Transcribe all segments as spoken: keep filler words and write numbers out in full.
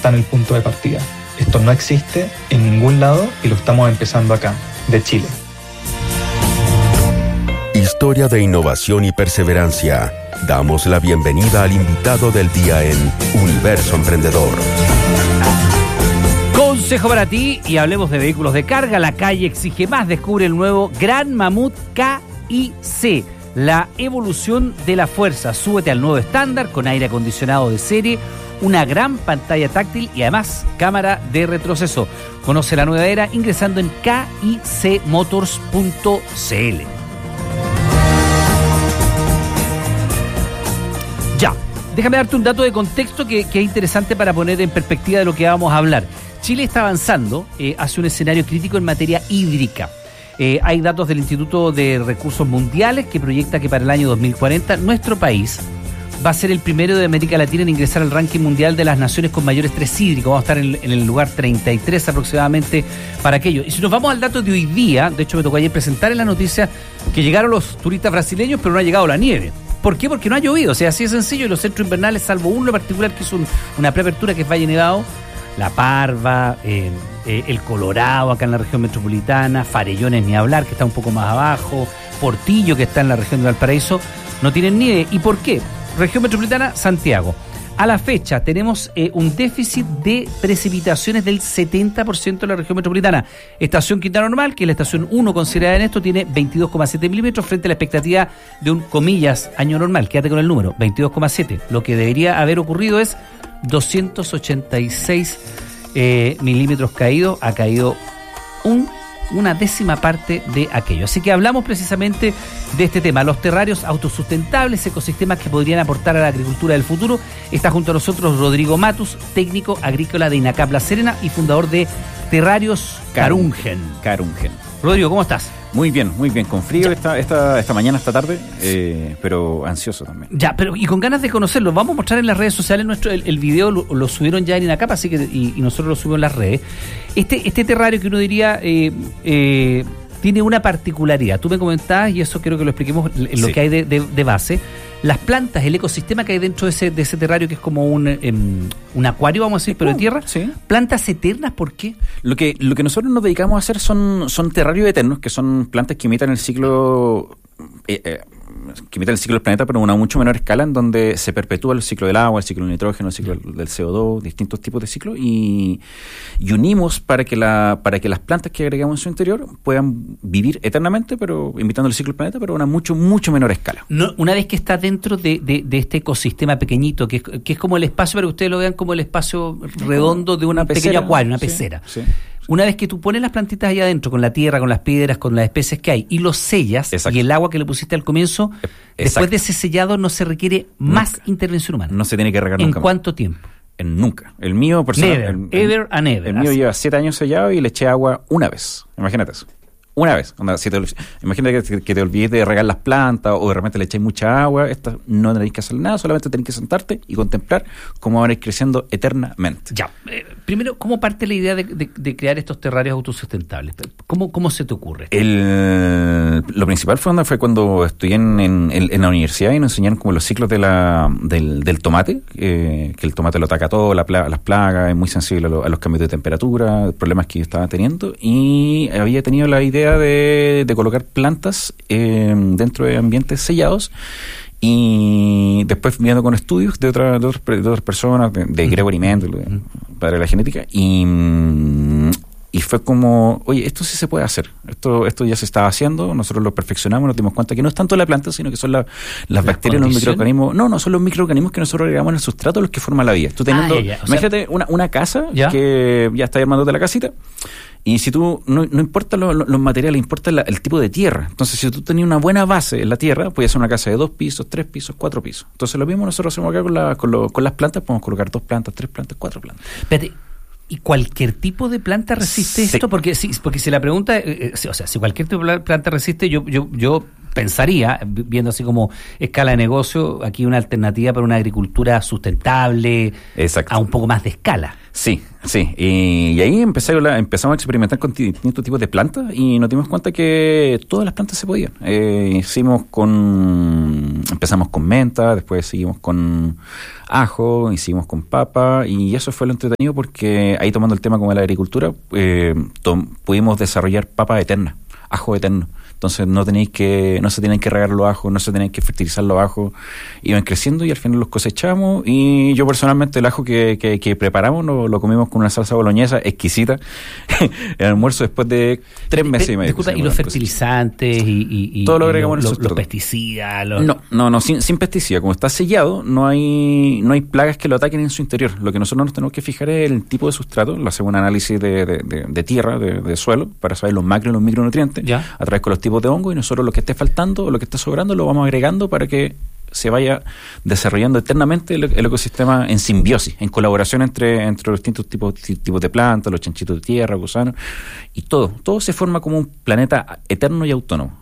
está en el punto de partida. Esto no existe en ningún lado y lo estamos empezando acá, de Chile. Historia de innovación y perseverancia. Damos la bienvenida al invitado del día en Universo Emprendedor. Consejo para ti y hablemos de vehículos de carga. La calle exige más. Descubre el nuevo Gran Mamut K I C. La evolución de la fuerza. Súbete al nuevo estándar con aire acondicionado de serie, una gran pantalla táctil y además cámara de retroceso. Conoce la nueva era ingresando en k i c motors punto c l. Ya, déjame darte un dato de contexto que, que es interesante para poner en perspectiva de lo que vamos a hablar. Chile está avanzando eh, hacia un escenario crítico en materia hídrica. Eh, hay datos del Instituto de Recursos Mundiales que proyecta que para el año dos mil cuarenta nuestro país va a ser el primero de América Latina en ingresar al ranking mundial de las naciones con mayor estrés hídrico. Vamos a estar en, en el lugar treinta y tres aproximadamente para aquello. Y si nos vamos al dato de hoy día, de hecho me tocó ayer presentar en la noticia que llegaron los turistas brasileños, pero no ha llegado la nieve. ¿Por qué? Porque no ha llovido. O sea, así de sencillo. Y los centros invernales, salvo uno en particular que hizo un, una preapertura, que es Valle Nevado, La Parva, eh, eh, el Colorado acá en la región metropolitana, Farellones ni hablar, que está un poco más abajo, Portillo, que está en la región de Valparaíso, no tienen nieve. ¿Y por qué? Región metropolitana, Santiago. A la fecha tenemos eh, un déficit de precipitaciones del setenta por ciento de la región metropolitana. Estación Quintana Normal, que es la estación uno considerada en esto, tiene veintidós coma siete milímetros frente a la expectativa de un, comillas, año normal. Quédate con el número, veintidós coma siete. Lo que debería haber ocurrido es doscientos ochenta y seis eh, milímetros caídos. Ha caído un una décima parte de aquello. Así que hablamos precisamente de este tema, los terrarios autosustentables, ecosistemas que podrían aportar a la agricultura del futuro. Está junto a nosotros Rodrigo Matus, técnico agrícola de INACAP La Serena y fundador de Terrarios Carungen. Carungen. Rodrigo, ¿cómo estás? Muy bien, muy bien, con frío esta, esta, esta mañana, esta tarde, eh, pero ansioso también. Ya, pero y con ganas de conocerlo. Vamos a mostrar en las redes sociales nuestro el, el video, lo, lo subieron ya en INACAP, así que y, y nosotros lo subimos en las redes. Este, este terrario que uno diría eh, eh, tiene una particularidad. Tú me comentabas, y eso quiero que lo expliquemos, lo sí. que hay de, de, de base. Las plantas, el ecosistema que hay dentro de ese, de ese terrario, que es como un, um, un acuario, vamos a decir, pero de tierra. Sí. Plantas eternas, ¿por qué? Lo que, lo que nosotros nos dedicamos a hacer son, son terrarios eternos, que son plantas que imitan el ciclo... Eh, eh, que imitan el ciclo del planeta, pero a una mucho menor escala, en donde se perpetúa el ciclo del agua, el ciclo del nitrógeno, el ciclo del C O dos, distintos tipos de ciclos, y, y unimos para que la para que las plantas que agregamos en su interior puedan vivir eternamente, pero imitando el ciclo del planeta, pero a una mucho, mucho menor escala. No, una vez que está dentro de, de, de este ecosistema pequeñito, que es, que es como el espacio, para que ustedes lo vean como el espacio redondo de una pequeño acuario, una pecera. Sí, sí. Una vez que tú pones las plantitas ahí adentro, con la tierra, con las piedras, con las especies que hay, y los sellas, exacto, y el agua que le pusiste al comienzo, exacto, después de ese sellado no se requiere más nunca intervención humana. No se tiene que regar ¿En nunca. ¿En cuánto tiempo? En nunca. El mío, personal, Never, el, ever and ever. El mío lleva siete años sellado y le eché agua una vez. Imagínate eso. Una vez. Onda, si te, imagínate que, que te olvides de regar las plantas o de repente le echáis mucha agua. Esta, no tenéis que hacer nada, solamente tenéis que sentarte y contemplar cómo van a ir creciendo eternamente. Ya. Eh, primero, ¿cómo parte la idea de, de, de crear estos terrarios autosustentables? ¿Cómo, cómo se te ocurre? El, lo principal fue, fue cuando estudié en, en, en la universidad y nos enseñaron como los ciclos de la, del, del tomate, eh, que el tomate lo ataca todo, la plaga, las plagas, es muy sensible a, lo, a los cambios de temperatura, problemas que yo estaba teniendo, y había tenido la idea De, de colocar plantas eh, dentro de ambientes sellados, y después viendo con estudios de, otra, de, otras, de otras personas, de, de Gregory Mendel, de, padre de la genética, y, y fue como, oye, esto sí se puede hacer, esto esto ya se estaba haciendo, nosotros lo perfeccionamos, nos dimos cuenta que no es tanto la planta, sino que son la, las, las bacterias, los microorganismos, no, no, son los microorganismos que nosotros agregamos en el sustrato los que forman la vida. Tú teniendo, ah, ya, ya. O imagínate sea, una, una casa ¿ya? que ya está armándote la casita, y si tú, no, no importa lo, lo, los materiales, importa la, el tipo de tierra. Entonces, si tú tenías una buena base en la tierra, puedes hacer una casa de dos pisos, tres pisos, cuatro pisos. Entonces, lo mismo nosotros hacemos acá con, la, con, lo, con las plantas, podemos colocar dos plantas, tres plantas, cuatro plantas. Espérate, ¿y cualquier tipo de planta resiste sí. esto? Porque si, porque si la pregunta, eh, o sea, si cualquier tipo de planta resiste, yo, yo, yo pensaría, viendo así como escala de negocio, aquí una alternativa para una agricultura sustentable, Exacto. a un poco más de escala. Sí, sí. Y, y ahí empecé la, empezamos a experimentar con distintos tipos de plantas y nos dimos cuenta que todas las plantas se podían. Eh, hicimos con... Empezamos con menta, después seguimos con ajo, hicimos con papa y eso fue lo entretenido porque ahí tomando el tema como de la agricultura, eh, tom, pudimos desarrollar papa eterna, ajo eterno. Entonces no tenéis que, no se tienen que regar los ajos, no se tienen que fertilizar los ajos, iban creciendo y al final los cosechamos. Y yo personalmente el ajo que, que, que preparamos lo, lo comimos con una salsa boloñesa exquisita, el almuerzo después de tres meses de, y medio. Disculpa, ¿y los fertilizantes y, y, y todo lo agregamos lo, en el los pesticidas? Los... No, no, no, sin, sin pesticidas. Como está sellado, no hay, no hay plagas que lo ataquen en su interior. Lo que nosotros nos tenemos que fijar es el tipo de sustrato, lo hacemos un análisis de, de, de, de tierra, de, de suelo, para saber los macro y los micronutrientes, ¿ya? A través con los tipos de hongo, y nosotros lo que esté faltando o lo que esté sobrando lo vamos agregando para que se vaya desarrollando eternamente el, el ecosistema en simbiosis, en colaboración entre, entre los distintos tipos, tipos de plantas, los chanchitos de tierra, gusanos, y todo, todo se forma como un planeta eterno y autónomo.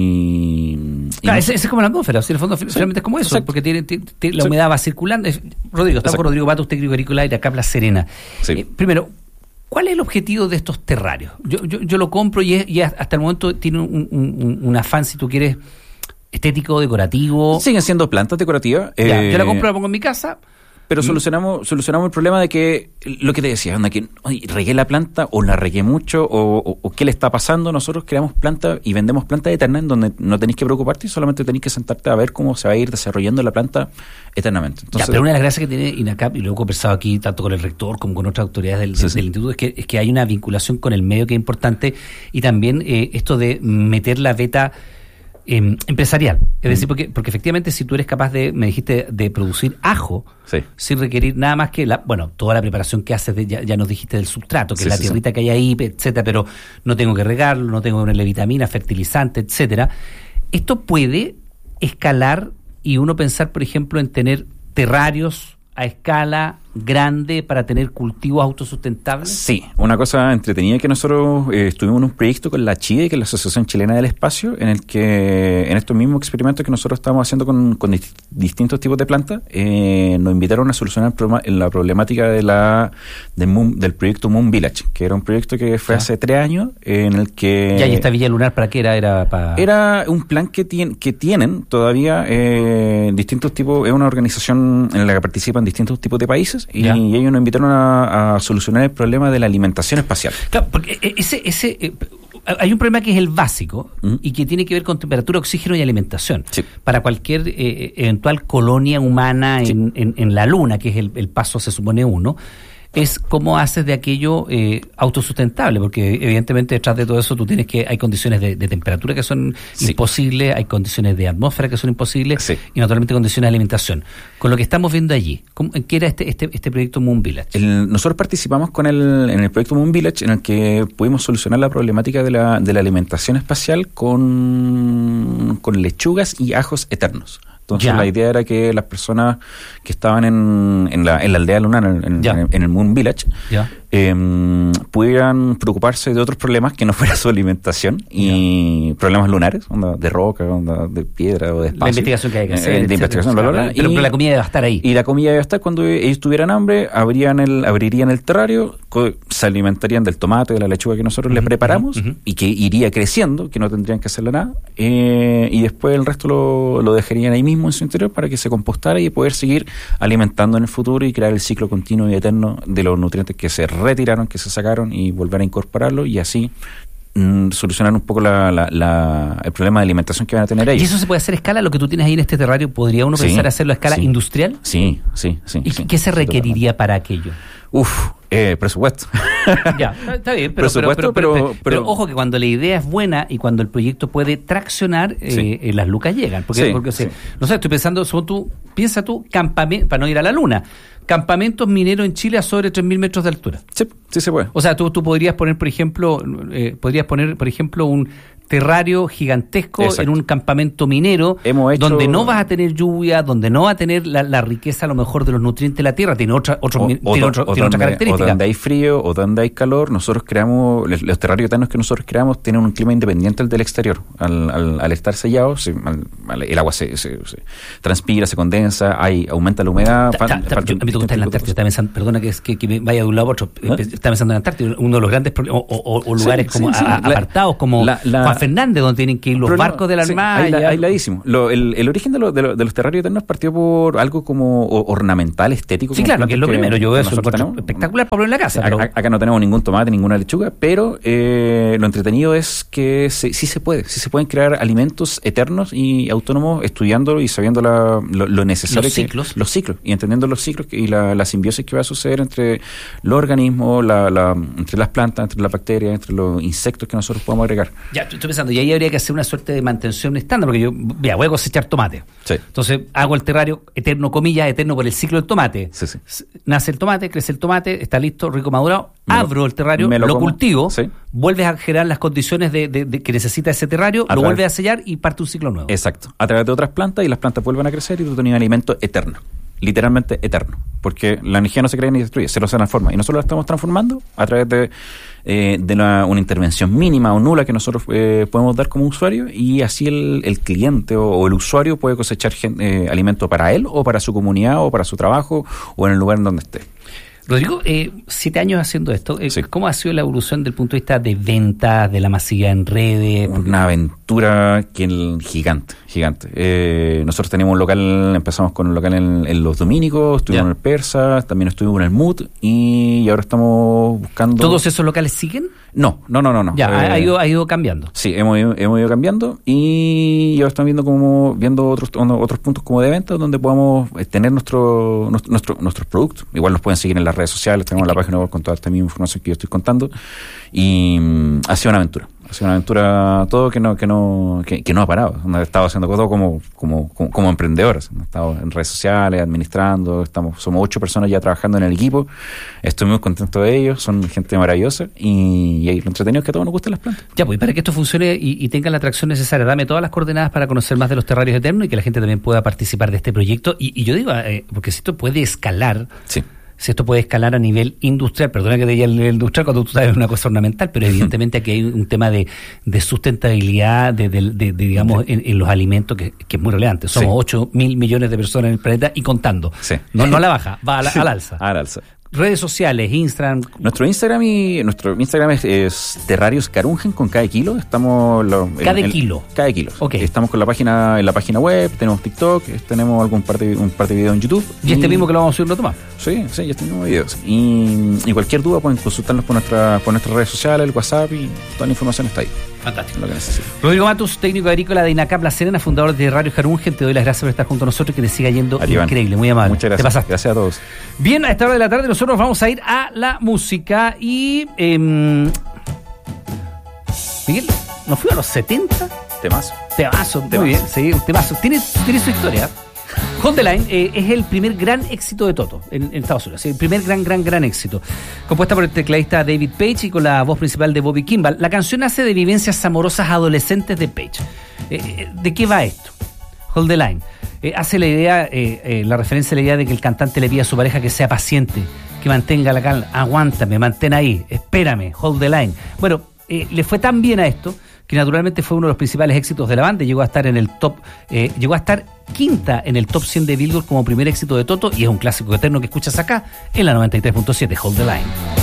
Y, y claro, no, ese, ese es como la atmósfera, o sea, en el fondo sí, finalmente es como eso, exacto. porque tiene, tiene, tiene la humedad va circulando. Es, Rodrigo, estamos con Rodrigo Pato, técnico agrícola de acá, Plaza Serena. Sí. Eh, primero, ¿cuál es el objetivo de estos terrarios? Yo, yo, yo lo compro y, es, y hasta el momento tiene un, un, un afán, si tú quieres, estético, decorativo. Siguen siendo plantas decorativas. Ya, eh, yo la compro, la pongo en mi casa. Pero solucionamos solucionamos el problema de que, lo que te decía, anda que oye, regué la planta o la regué mucho o, o, o qué le está pasando. Nosotros creamos plantas y vendemos plantas eternas en donde no tenéis que preocuparte y solamente tenéis que sentarte a ver cómo se va a ir desarrollando la planta eternamente. Entonces, ya, pero una de las gracias que tiene INACAP, y lo he conversado aquí tanto con el rector como con otras autoridades del, sí, del, sí. del instituto, es que, es que hay una vinculación con el medio que es importante y también eh, esto de meter la beta Eh, empresarial, es decir, porque, porque efectivamente si tú eres capaz de, me dijiste, de producir ajo, sí. sin requerir nada más que la, bueno, toda la preparación que haces, de, ya, ya nos dijiste del sustrato, que sí, es la sí, tierrita sí. que hay ahí, etcétera, pero no tengo que regarlo, no tengo que ponerle vitamina, fertilizante, etcétera. Esto puede escalar y uno pensar, por ejemplo, en tener terrarios a escala grande para tener cultivos autosustentables? Sí, una cosa entretenida que nosotros eh, estuvimos en un proyecto con la CHIE, que es la Asociación Chilena del Espacio, en el que en estos mismos experimentos que nosotros estamos haciendo con, con dist- distintos tipos de plantas, eh, nos invitaron a solucionar el problema, la problemática de la del, Moon, del proyecto Moon Village, que era un proyecto que fue ya. hace tres años, eh, en el que... Ya, y esta Villa Lunar, ¿para qué era? Era para... Era un plan que, tien, que tienen todavía eh, distintos tipos, es una organización en la que participan distintos tipos de países y, y ellos nos invitaron a, a solucionar el problema de la alimentación espacial. Claro, porque ese, ese eh, hay un problema que es el básico ¿Mm? y que tiene que ver con temperatura, oxígeno y alimentación. Sí. Para cualquier eh, eventual colonia humana sí. en, en, en la Luna, que es el, el paso, se supone uno, es cómo haces de aquello eh, autosustentable, porque evidentemente detrás de todo eso tú tienes que, hay condiciones de, de temperatura que son sí. imposibles, hay condiciones de atmósfera que son imposibles sí. y naturalmente condiciones de alimentación. Con lo que estamos viendo allí, ¿cómo, ¿qué era este, este, este proyecto Moon Village? El, nosotros participamos con el, en el proyecto Moon Village, en el que pudimos solucionar la problemática de la, de la alimentación espacial con, con lechugas y ajos eternos. Entonces ya. la idea era que las personas que estaban en, en, la, en la aldea lunar, en, en, en el Moon Village, eh, pudieran preocuparse de otros problemas que no fuera su alimentación y ya. problemas lunares, onda de roca, onda de piedra o de espacio. La investigación que hay que hacer. Eh, de investigación, bla, bla, bla. Pero, y, pero la comida iba a estar ahí. Y la comida iba a estar cuando ellos tuvieran hambre, abrirían el, abrirían el terrario, se alimentarían del tomate, de la lechuga que nosotros uh-huh, les preparamos uh-huh. y que iría creciendo, que no tendrían que hacerle nada, eh, y después el resto lo, lo dejarían ahí mismo en su interior para que se compostara y poder seguir alimentando en el futuro y crear el ciclo continuo y eterno de los nutrientes que se retiraron, que se sacaron y volver a incorporarlos y así mm, solucionar un poco la, la, la, el problema de alimentación que van a tener ellos. ¿Y eso se puede hacer a escala? ¿Lo que tú tienes ahí en este terrario, podría uno sí, pensar hacerlo a escala sí, industrial? Sí, sí, sí. ¿Y sí, qué se requeriría para aquello? Uf, eh, presupuesto. Ya, está, está bien, pero, pero, pero, pero, pero, pero, pero, pero ojo que cuando la idea es buena y cuando el proyecto puede traccionar, sí. eh, las lucas llegan. Porque, sí, porque sí. no sé, estoy pensando, son tú, piensa tú, campamento, para no ir a la luna, campamentos mineros en Chile a sobre tres mil metros de altura. Sí, sí se puede. O sea, tú, tú podrías poner, por ejemplo, eh, podrías poner, por ejemplo, un terrario gigantesco. Exacto. En un campamento minero, Hemos hecho... donde no vas a tener lluvia, donde no va a tener la, la riqueza a lo mejor de los nutrientes de la tierra, tiene otra, otro, o, tiene o, otro, o tiene otra donde, característica. O donde hay frío, o donde hay calor, nosotros creamos, los, los terrarios eternos que nosotros creamos tienen un clima independiente al del exterior. Al, al, al estar sellados, se, al, al, el agua se, se, se transpira, se condensa, hay, aumenta la humedad. Ta, ta, ta, yo, a mí me gusta en la Antártida, está pensando, perdona que, que, que me vaya de un lado a otro, ¿eh? Está pensando en la Antártida, uno de los grandes o, o, o lugares sí, como sí, sí, a, la, apartados, como la, la, Juan Fernández, donde tienen que ir los problema, barcos de la Armada. Sí, aisladísimo. Lo, el, el origen de, lo, de, lo, de los terrarios eternos partió por algo como ornamental, estético. Sí, claro, que es lo que, primero. Yo veo eso espectacular para poner en la casa. Acá, pero... acá no tenemos ningún tomate, ninguna lechuga, pero eh, lo entretenido es que se, sí se puede. Sí se pueden crear alimentos eternos y autónomos estudiándolo y sabiendo la, lo, lo necesario. Los que, ciclos. Los ciclos. Y entendiendo los ciclos y la, la simbiosis que va a suceder entre los organismos, la, la, entre las plantas, entre las bacterias, entre los insectos que nosotros podemos agregar. Ya, estoy pensando, y ahí habría que hacer una suerte de mantención estándar, porque yo, ya, voy a cosechar tomate. Sí. Entonces, hago el terrario eterno, comillas, eterno por el ciclo del tomate. Sí, sí. Nace el tomate, crece el tomate, está listo, rico, madurado. Me abro lo, el terrario, lo, lo cultivo, sí. vuelves a generar las condiciones de, de, de que necesita ese terrario, a lo vuelves a sellar y parte un ciclo nuevo. Exacto. A través de otras plantas, y las plantas vuelven a crecer y tú tienes un alimento eterno. Literalmente eterno, porque la energía no se crea ni destruye, se lo transforma, y nosotros la estamos transformando a través de, eh, de una, una intervención mínima o nula que nosotros eh, podemos dar como usuario, y así el, el cliente o, o el usuario puede cosechar eh, alimento para él o para su comunidad o para su trabajo o en el lugar en donde esté. Rodrigo, eh, siete años haciendo esto, eh, sí. ¿cómo ha sido la evolución del punto de vista de ventas, de la masividad en redes? Una aventura que el, gigante, gigante. Eh, nosotros teníamos un local, empezamos con un local en, en Los Dominicos, estuvimos ya. en el Persa, también estuvimos en el M U T, y ahora estamos buscando... ¿Todos esos locales siguen? No, no, no, no. no. Ya, eh, ha, ido, ha ido cambiando. Sí, hemos ido, hemos ido cambiando, y ahora estamos viendo como viendo otros otros puntos como de venta donde podamos tener nuestro, nuestro, nuestro nuestros productos. Igual nos pueden seguir en las redes sociales, tenemos la página web con toda esta misma información que yo estoy contando, y um, ha sido una aventura. Ha sido una aventura todo que no que no que, que no ha parado. Hemos estado haciendo todo como como como, como emprendedores. Hemos estado en redes sociales, administrando. Estamos somos ocho personas ya trabajando en el equipo. Estoy muy contento de ellos. Son gente maravillosa, y, y ahí lo entretenido es que a todos nos gusten las plantas. Ya, pues, y para que esto funcione y, y tenga la atracción necesaria, dame todas las coordenadas para conocer más de los terrarios eternos y que la gente también pueda participar de este proyecto. Y, y yo digo, eh, porque si esto puede escalar... Sí. Si esto puede escalar a nivel industrial, perdona que te diga el nivel industrial cuando tú sabes una cosa ornamental, pero evidentemente aquí hay un tema de, de sustentabilidad, de, de, de, de digamos, en, en los alimentos que, que es muy relevante. Somos ocho sí. mil millones de personas en el planeta y contando. Sí. No, no a la baja, va a la, al alza. Al alza. Redes sociales, Instagram. Nuestro Instagram y nuestro Instagram es, es Terrarios Carungen con cada kilo. Estamos lo, cada en, kilo. En, cada kilo. Okay. Estamos con la página en la página web, tenemos TikTok, tenemos algún par de, un par de videos en YouTube. Y, y este mismo que lo vamos a subir otro más. Sí, sí, ya tenemos videos. Y, y cualquier duda pueden consultarnos por nuestra por nuestras redes sociales, el WhatsApp, y toda la información está ahí. Fantástico. Lo que necesiten. Rodrigo Matus, técnico agrícola de INACAP La Serena, fundador de Terrarios Carungen, te doy las gracias por estar junto a nosotros y que te siga yendo Arriban. Increíble, muy amable. Muchas gracias. Te pasaste. Gracias a todos. Bien, a esta hora de la tarde nosotros vamos a ir a la música y... Eh, Miguel, ¿nos fuimos a los setenta? Temazo. Temazo, temazo. Muy bien, sí, un temazo. Tiene, tiene su historia. Hold the Line eh, es el primer gran éxito de Toto en, en Estados Unidos, el primer gran, gran, gran éxito. Compuesta por el tecladista David Page y con la voz principal de Bobby Kimball. La canción nace de vivencias amorosas adolescentes de Page. Eh, ¿De qué va esto? Hold the Line. Eh, hace la idea, eh, eh, la referencia a la idea de que el cantante le pide a su pareja que sea paciente, que mantenga la calma, aguántame, mantén ahí, espérame, hold the line. Bueno, eh, le fue tan bien a esto que naturalmente fue uno de los principales éxitos de la banda. Llegó a estar en el top, eh, llegó a estar quinta en el top cien de Billboard como primer éxito de Toto, y es un clásico eterno que escuchas acá en la noventa y tres punto siete, Hold the Line.